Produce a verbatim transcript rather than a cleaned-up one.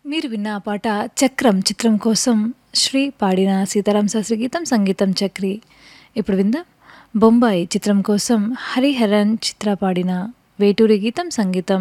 మీరు విన్న ఆ పాట 'చక్రం' చిత్రం కోసం శ్రీ పాడిన సీతారామ శాస్త్రి గీతం, సంగీతం చక్రి. ఇప్పుడు విందాం 'బొంబాయి' చిత్రం కోసం హరిహరన్ చిత్ర పాడిన వేటూరి గీతం, సంగీతం